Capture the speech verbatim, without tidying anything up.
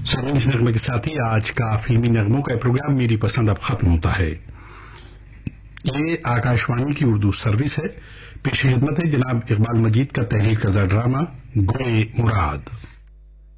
सामने इस नगमे के साथ ही आज का फिल्मी नगमों का प्रोग्राम मेरी पसंद अब खत्म होता है। ये आकाशवाणी की उर्दू सर्विस है। पेश खिदमत है जनाब इकबाल मजीद का तहरीर करदा ड्रामा गोए मुराद।